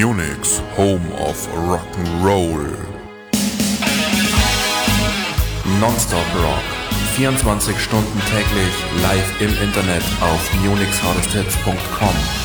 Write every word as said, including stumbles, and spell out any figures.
Munich's Home of Rock'n'Roll. Nonstop Rock. vierundzwanzig Stunden täglich live im Internet auf munichs hottest hits punkt com.